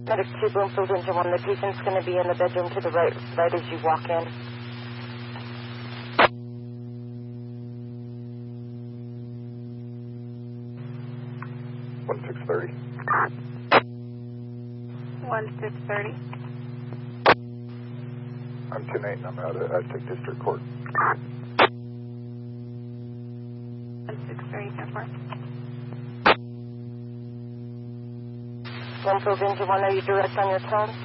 Medic 2, Bloomfield Engine 1. The patient's going to be in the bedroom to the right as you walk in. One 630. 1630. I'm 10-8 and I'm out at Aztec District Court. 1630, 10-4. Bloomfield Engine 1, are you direct on your tone?